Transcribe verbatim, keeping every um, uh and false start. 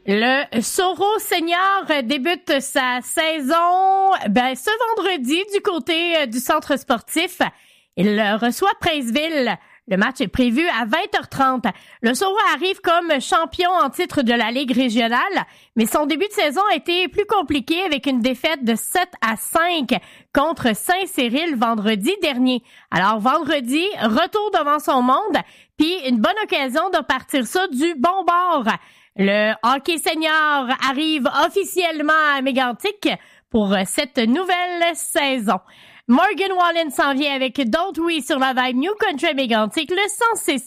Le Soro Senior débute sa saison ben, ce vendredi du côté du centre sportif. Il reçoit Princeville. Le match est prévu à vingt heures trente. Le Soro arrive comme champion en titre de la Ligue régionale, mais son début de saison a été plus compliqué avec une défaite de sept à cinq contre Saint-Cyril vendredi dernier. Alors vendredi, retour devant son monde, puis une bonne occasion de partir ça du bon bord. Le hockey senior arrive officiellement à Mégantic pour cette nouvelle saison. Morgan Wallen s'en vient avec Don't We sur la vibe New Country Mégantic, le cent six